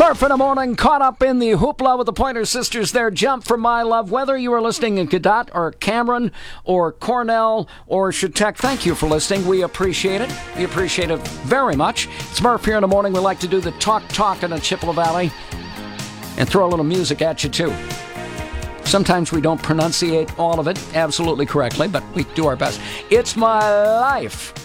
Smurf in the morning, caught up in the hoopla with the Pointer Sisters there. Jump for My Love. Whether you are listening in Cadott or Cameron or Cornell or Chautauqua, thank you for listening. We appreciate it. We appreciate it very much. Smurf here in the morning. We like to do the talk in the Chippewa Valley and throw a little music at you, too. Sometimes we don't pronunciate all of it absolutely correctly, but we do our best. It's My Life.